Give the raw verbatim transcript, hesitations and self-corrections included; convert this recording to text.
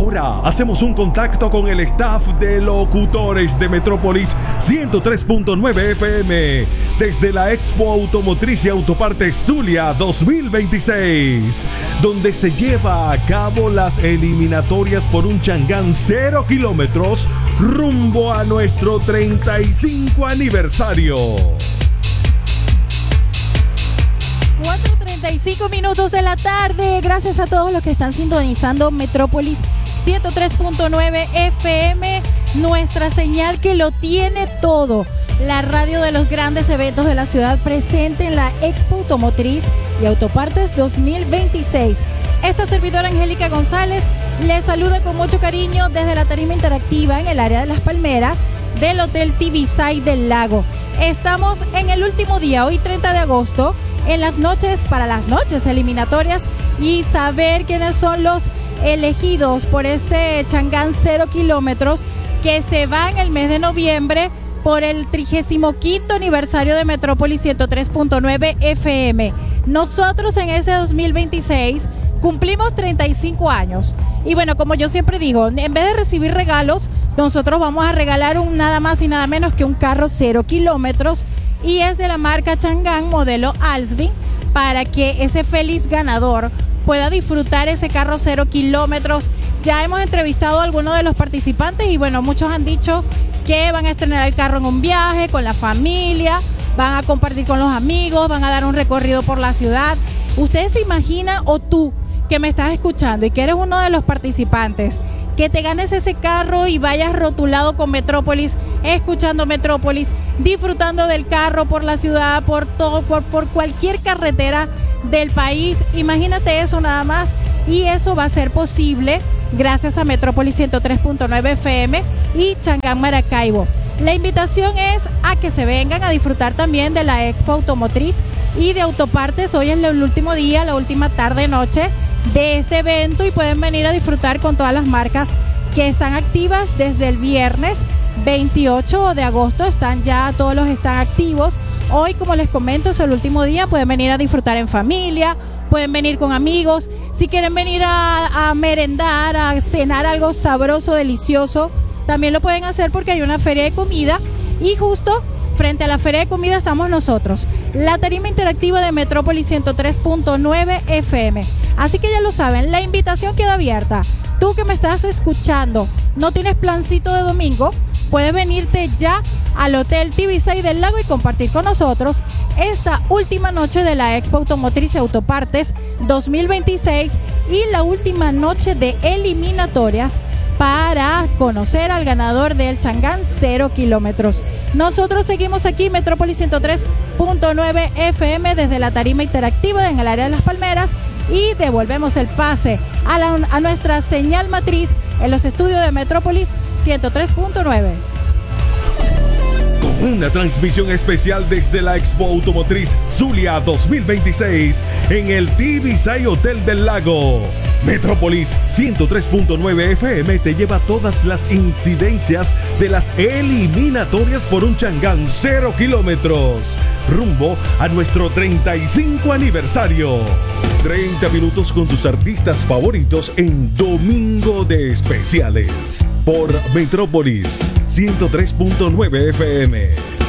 Ahora hacemos un contacto con el staff de locutores de Metrópolis ciento tres punto nueve F M desde la Expo Automotriz y Autopartes Zulia dos mil veintiséis, donde se lleva a cabo las eliminatorias por un Changán cero kilómetros rumbo a nuestro treinta y cinco aniversario. cuatro treinta y cinco minutos de la tarde. Gracias a todos los que están sintonizando Metrópolis ciento tres punto nueve F M, nuestra señal que lo tiene todo. La radio de los grandes eventos de la ciudad presente en la Expo Automotriz y Autopartes dos mil veintiséis. Esta servidora Angélica González les saluda con mucho cariño desde la tarima interactiva en el área de Las Palmeras del Hotel Tibisay del Lago. Estamos en el último día, hoy treinta de agosto, en las noches, para las noches eliminatorias, y saber quiénes son los elegidos por ese Changán cero kilómetros que se va en el mes de noviembre por el trigésimo quinto aniversario de Metrópolis ciento tres punto nueve F M. Nosotros en ese dos mil veintiséis cumplimos treinta y cinco años. Y bueno, como yo siempre digo, en vez de recibir regalos, nosotros vamos a regalar un nada más y nada menos que un carro cero kilómetros, y es de la marca Changán modelo Alsvin, para que ese feliz ganador pueda disfrutar ese carro cero kilómetros. Ya hemos entrevistado a algunos de los participantes y bueno, muchos han dicho que van a estrenar el carro en un viaje con la familia, van a compartir con los amigos, van a dar un recorrido por la ciudad. ¿Ustedes se imaginan, o tú que me estás escuchando y que eres uno de los participantes, que te ganes ese carro y vayas rotulado con Metrópolis, escuchando Metrópolis, disfrutando del carro por la ciudad, por todo, por, por cualquier carretera del país? Imagínate eso nada más, y eso va a ser posible gracias a Metrópolis ciento tres punto nueve F M y Changán Maracaibo. La invitación es a que se vengan a disfrutar también de la Expo Automotriz y de Autopartes. Hoy es el último día, la última tarde-noche de este evento, y pueden venir a disfrutar con todas las marcas que están activas desde el viernes veintiocho de agosto. Están ya, todos los están activos. Hoy, como les comento, es el último día. Pueden venir a disfrutar en familia, pueden venir con amigos. Si quieren venir a, a merendar, a cenar algo sabroso, delicioso, también lo pueden hacer, porque hay una feria de comida, y justo frente a la feria de comida estamos nosotros, la tarima interactiva de Metrópolis ciento tres punto nueve F M. Así que ya lo saben, la invitación queda abierta. Tú que me estás escuchando, no tienes plancito de domingo, puedes venirte ya al Hotel Tibisay del Lago y compartir con nosotros esta última noche de la Expo Automotriz y Autopartes dos mil veintiséis, y la última noche de eliminatorias para conocer al ganador del Changán cero kilómetros. Nosotros seguimos aquí, Metrópolis ciento tres punto nueve F M, desde la tarima interactiva en el área de Las Palmeras, y devolvemos el pase a, la, a nuestra señal matriz en los estudios de Metrópolis ciento tres punto nueve. Una transmisión especial desde la Expo Automotriz Zulia dos mil veintiséis en el Tibisay Hotel del Lago. Metrópolis ciento tres punto nueve F M te lleva todas las incidencias de las eliminatorias por un Changán cero kilómetros rumbo a nuestro treinta y cinco aniversario. treinta minutos con tus artistas favoritos en Domingo de Especiales por Metrópolis ciento tres punto nueve F M.